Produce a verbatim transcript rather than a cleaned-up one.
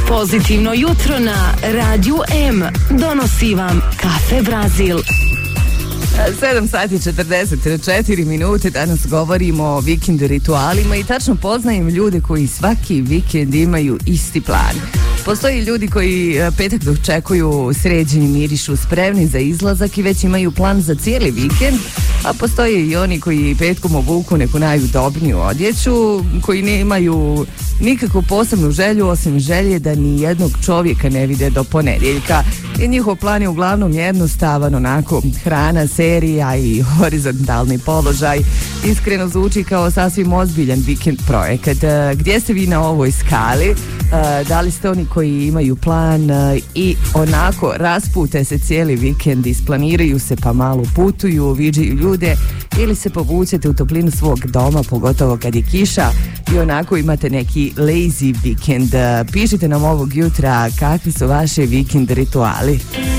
Pozitivno jutro na Radiju M donosi vam Kafe Brazil. sedam sati četrdeset četiri minute, danas govorimo o vikend ritualima i tačno poznajem ljude koji svaki vikend imaju isti plan. Postoji ljudi koji petak dočekuju sređeni, mirišu, spremni za izlazak i već imaju plan za cijeli vikend, a postoje i oni koji petkom obuku neku najudobniju odjeću, koji ne imaju nikakvu posebnu želju osim želje da ni jednog čovjeka ne vide do ponedjeljka. I njihov plan je uglavnom jednostavan, onako hrana, serija i horizontalni položaj. Iskreno zvuči kao sasvim ozbiljan vikend projekat. Gdje ste vi na ovoj skali? Da li ste oni koji imaju plan i onako raspute se cijeli vikend, isplaniraju se pa malo putuju, viđaju ljude, ili se povučete u toplinu svog doma, pogotovo kad je kiša i onako imate neki lazy vikend? Pišite nam ovog jutra kakvi su vaše vikend rituali.